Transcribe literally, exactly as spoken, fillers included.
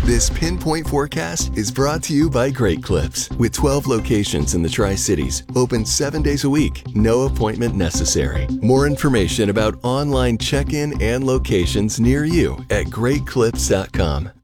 This Pinpoint Forecast is brought to you by Great Clips. With twelve locations in the Tri-Cities, open seven days a week, no appointment necessary. More information about online check-in and locations near you at great clips dot com.